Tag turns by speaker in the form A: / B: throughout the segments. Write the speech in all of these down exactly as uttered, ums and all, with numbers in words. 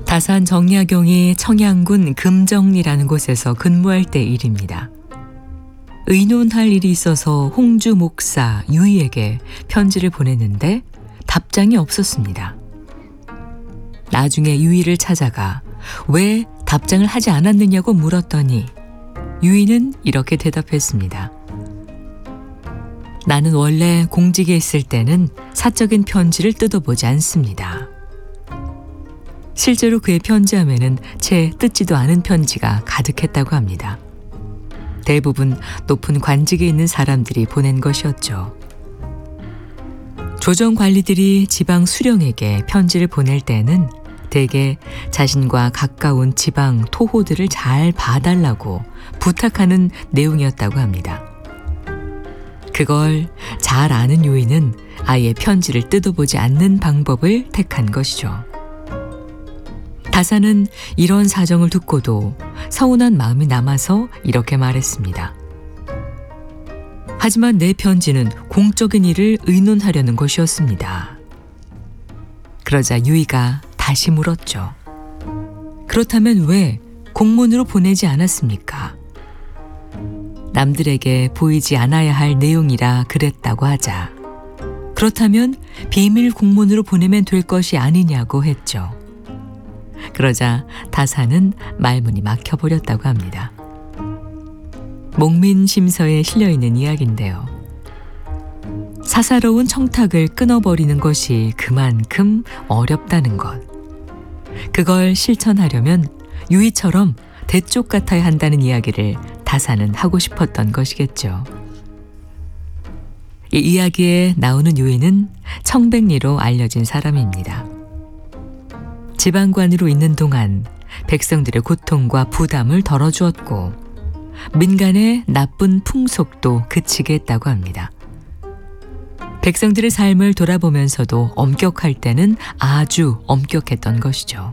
A: 다산 정약용이 청양군 금정리라는 곳에서 근무할 때 일입니다. 의논할 일이 있어서 홍주 목사 유이에게 편지를 보냈는데 답장이 없었습니다. 나중에 유이를 찾아가 왜 답장을 하지 않았느냐고 물었더니 유이는 이렇게 대답했습니다. 나는 원래 공직에 있을 때는 사적인 편지를 뜯어보지 않습니다. 실제로 그의 편지함에는 채 뜯지도 않은 편지가 가득했다고 합니다. 대부분 높은 관직에 있는 사람들이 보낸 것이었죠. 조정 관리들이 지방 수령에게 편지를 보낼 때는 대개 자신과 가까운 지방 토호들을 잘 봐달라고 부탁하는 내용이었다고 합니다. 그걸 잘 아는 요인은 아예 편지를 뜯어보지 않는 방법을 택한 것이죠. 다산은 이런 사정을 듣고도 서운한 마음이 남아서 이렇게 말했습니다. 하지만 내 편지는 공적인 일을 의논하려는 것이었습니다. 그러자 유이가 다시 물었죠. 그렇다면 왜 공문으로 보내지 않았습니까? 남들에게 보이지 않아야 할 내용이라 그랬다고 하자. 그렇다면 비밀 공문으로 보내면 될 것이 아니냐고 했죠. 그러자 다산은 말문이 막혀버렸다고 합니다. 목민심서에 실려있는 이야기인데요. 사사로운 청탁을 끊어버리는 것이 그만큼 어렵다는 것. 그걸 실천하려면 유이처럼 대쪽 같아야 한다는 이야기를 다산은 하고 싶었던 것이겠죠. 이 이야기에 나오는 유이는 청백리로 알려진 사람입니다. 지방관으로 있는 동안 백성들의 고통과 부담을 덜어주었고 민간의 나쁜 풍속도 그치게 했다고 합니다. 백성들의 삶을 돌아보면서도 엄격할 때는 아주 엄격했던 것이죠.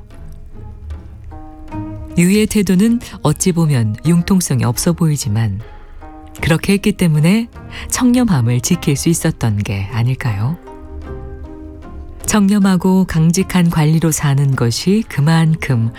A: 유이의 태도는 어찌 보면 융통성이 없어 보이지만 그렇게 했기 때문에 청렴함을 지킬 수 있었던 게 아닐까요? 청렴하고 강직한 관리로 사는 것이 그만큼